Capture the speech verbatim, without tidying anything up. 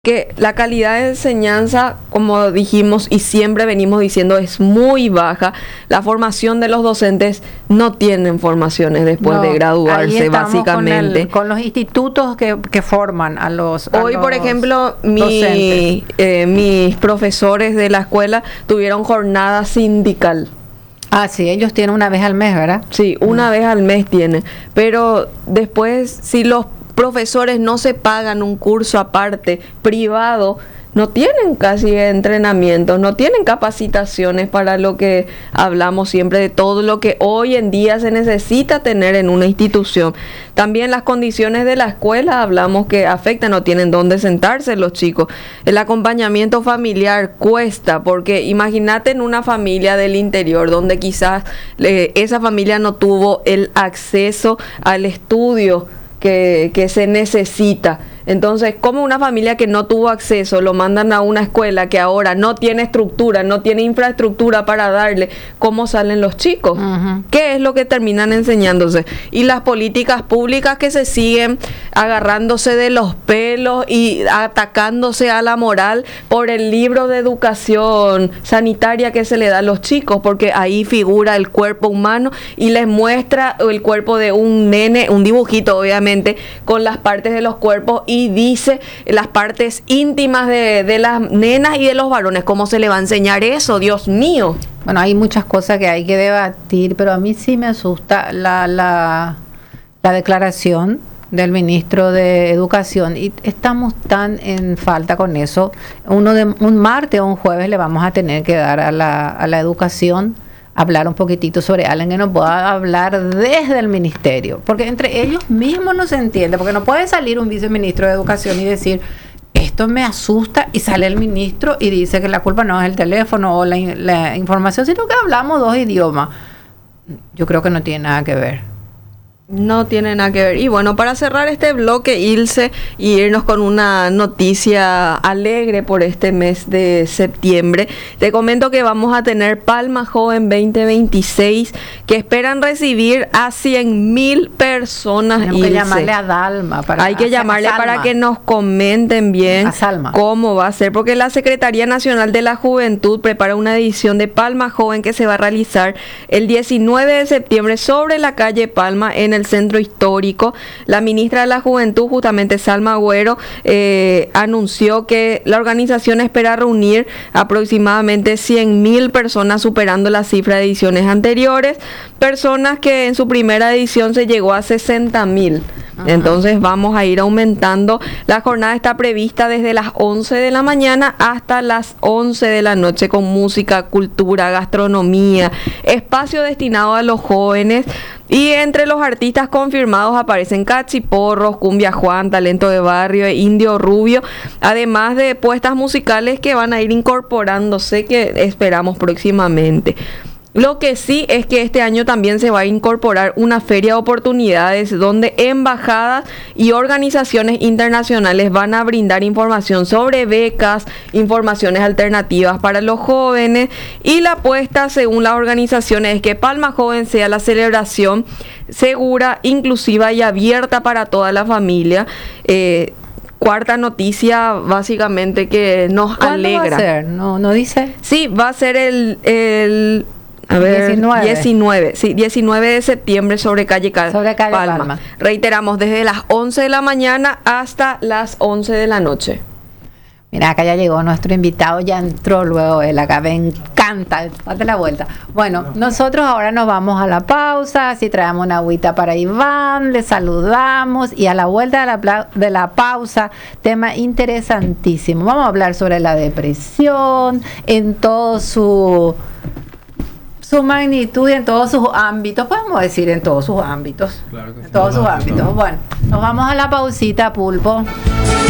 Que la calidad de enseñanza, como dijimos y siempre venimos diciendo, es muy baja. La formación de los docentes no tienen formaciones después No, de graduarse, ahí estamos básicamente. Con, el, con los institutos que, que forman a los a Hoy, los por ejemplo, mi, eh, mis profesores de la escuela tuvieron jornada sindical. Ah, sí, ellos tienen una vez al mes, ¿verdad? Sí, una Ah. vez al mes tienen. Pero después, si los profesores no se pagan un curso aparte, privado, no tienen casi entrenamientos, no tienen capacitaciones para lo que hablamos siempre de todo lo que hoy en día se necesita tener en una institución. También las condiciones de la escuela, hablamos que afectan, no tienen dónde sentarse los chicos. El acompañamiento familiar cuesta, porque imagínate en una familia del interior donde quizás eh, esa familia no tuvo el acceso al estudio Que, que se necesita. Entonces, como una familia que no tuvo acceso lo mandan a una escuela que ahora no tiene estructura, no tiene infraestructura para darle, ¿cómo salen los chicos? Uh-huh. ¿Qué es lo que terminan enseñándose? Y las políticas públicas que se siguen agarrándose de los pelos y atacándose a la moral por el libro de educación sanitaria que se le da a los chicos, porque ahí figura el cuerpo humano y les muestra el cuerpo de un nene, un dibujito obviamente, con las partes de los cuerpos y dice las partes íntimas de, de las nenas y de los varones. ¿Cómo se le va a enseñar eso? Dios mío. Bueno, hay muchas cosas que hay que debatir, pero a mí sí me asusta la, la, la declaración del ministro de Educación y estamos tan en falta con eso. Uno de, un martes o un jueves le vamos a tener que dar a la, a la educación, hablar un poquitito sobre alguien que nos pueda hablar desde el ministerio, porque entre ellos mismos no se entiende, porque no puede salir un viceministro de Educación y decir esto me asusta y sale el ministro y dice que la culpa no es el teléfono o la, la información, sino que hablamos dos idiomas. Yo creo que no tiene nada que ver. No tiene nada que ver. Y bueno, para cerrar este bloque, Ilse, y irnos con una noticia alegre por este mes de septiembre, te comento que vamos a tener Palma Joven veinte veintiséis, que esperan recibir a cien mil personas. Tenemos Ilse. que llamarle a Dalma. Para, Hay que a, llamarle a para que nos comenten bien a Salma. Cómo va a ser, porque la Secretaría Nacional de la Juventud prepara una edición de Palma Joven que se va a realizar el diecinueve de septiembre sobre la calle Palma en el Centro Histórico. La ministra de la Juventud, justamente Salma Agüero, eh, anunció que la organización espera reunir aproximadamente cien mil personas, superando la cifra de ediciones anteriores, personas que en su primera edición se llegó a sesenta mil. Entonces vamos a ir aumentando. La jornada está prevista desde las once de la mañana hasta las once de la noche, con música, cultura, gastronomía, espacio destinado a los jóvenes. Y entre los artistas confirmados aparecen Cachiporros, Cumbia Juan, Talento de Barrio e Indio Rubio, además de puestas musicales que van a ir incorporándose, que esperamos próximamente. Lo que sí es que este año también se va a incorporar una feria de oportunidades donde embajadas y organizaciones internacionales van a brindar información sobre becas, informaciones alternativas para los jóvenes, y la apuesta, según las organizaciones, es que Palma Joven sea la celebración segura, inclusiva y abierta para toda la familia. Eh, Cuarta noticia, básicamente, que nos alegra. ¿Cuándo va a ser? ¿No, no dice? Sí, va a ser el... el A ver, diecinueve. diecinueve, sí, diecinueve de septiembre sobre calle, Cal- sobre calle Palma. Palma. Reiteramos, desde las once de la mañana hasta las once de la noche. Mira, acá ya llegó nuestro invitado, ya entró luego él acá, me encanta, date la vuelta. Bueno, nosotros ahora nos vamos a la pausa, así traemos una agüita para Iván, le saludamos y a la vuelta de la, pla- de la pausa, tema interesantísimo. Vamos a hablar sobre la depresión en todo su... su magnitud y en todos sus ámbitos, podemos decir en todos sus ámbitos, claro que sí. en todos sus ámbitos. Bueno, nos vamos a la pausita, Pulpo.